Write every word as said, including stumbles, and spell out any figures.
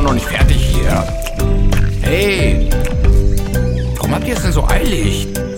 noch nicht fertig hier. Hey, warum habt ihr es denn so eilig?